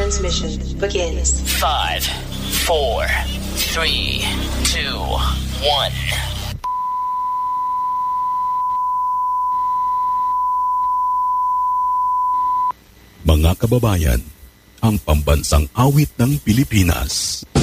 transmission begins. 5, 4, 3, 2, 1. Mga kababayan, ang pambansang awit ng Pilipinas.